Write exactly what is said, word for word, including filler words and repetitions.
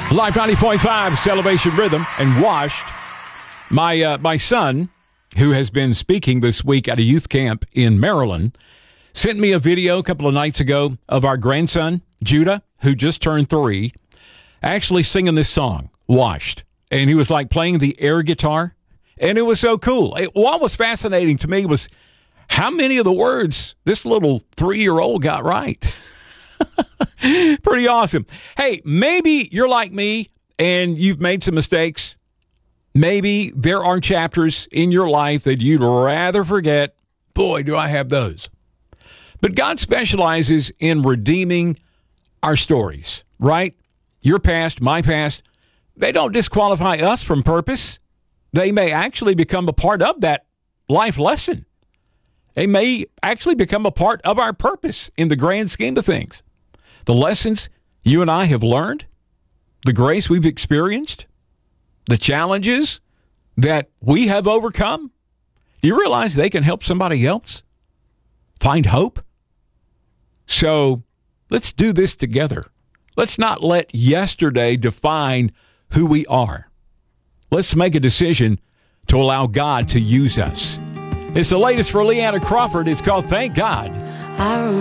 Live ninety point five, Celebration Rhythm, and Washed. My uh, my son, who has been speaking this week at a youth camp in Maryland, sent me a video a couple of nights ago of our grandson, Judah, who just turned three, actually singing this song, Washed. And he was like playing the air guitar, and it was so cool. It, what was fascinating to me was how many of the words this little three-year-old got right. Pretty awesome. Hey, maybe you're like me and you've made some mistakes. Maybe there are chapters in your life that you'd rather forget. Boy, do I have those. But God specializes in redeeming our stories, right? Your past, my past, they don't disqualify us from purpose. They may actually become a part of that life lesson. They may actually become a part of our purpose in the grand scheme of things. The lessons you and I have learned, the grace we've experienced, the challenges that we have overcome, do you realize they can help somebody else find hope? So let's do this together. Let's not let yesterday define who we are. Let's make a decision to allow God to use us. It's the latest for Leanna Crawford. It's called Thank God. I